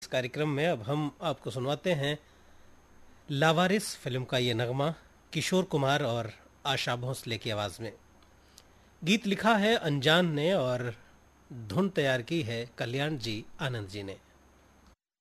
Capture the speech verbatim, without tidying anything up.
कार्यक्रम में अब हम आपको सुनवाते हैं लावारिस फिल्म का ये नगमा किशोर कुमार और आशा भोसले की आवाज में। गीत लिखा है अनजान ने और धुन तैयार की है कल्याण जी आनंद जी ने।